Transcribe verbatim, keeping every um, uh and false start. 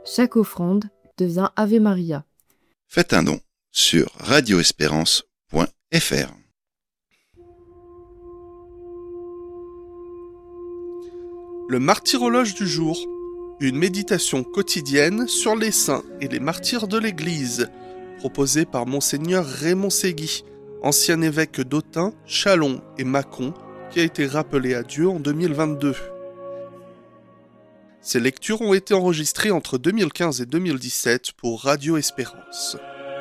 Chaque offrande devient Ave Maria. Faites un don sur radio espérance point f r. Le martyrologe du jour, une méditation quotidienne sur les saints et les martyrs de l'Église, proposée par Monseigneur Raymond Ségui, ancien évêque d'Autun, Châlons et Mâcon, qui a été rappelé à Dieu en deux mille vingt-deux. Ces lectures ont été enregistrées entre deux mille quinze et deux mille dix-sept pour Radio Espérance.